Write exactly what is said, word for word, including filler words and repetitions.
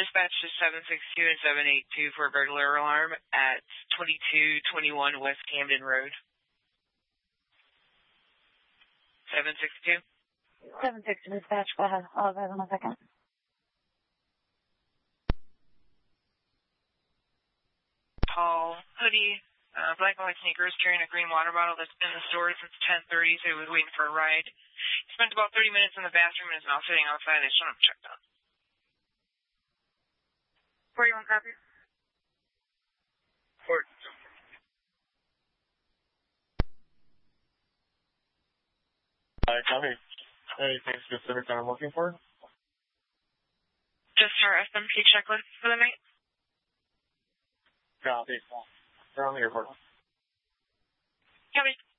Dispatch to seven six two and seven eight two for a burglar alarm at twenty-two twenty-one West Camden Road. seven six two? seven six two dispatch, go ahead. I'll have in a second. Tall, hoodie, uh, black and white sneakers, carrying a green water bottle that's been in the store since ten thirty, so he was waiting for a ride. He spent about thirty minutes in the bathroom and is now sitting outside. I just want him checked out. forty-one copy. forty-two. Uh, copy. Anything specific that I'm looking for? Just our S M T checklist for the night. Copy. They're on the airport. Copy.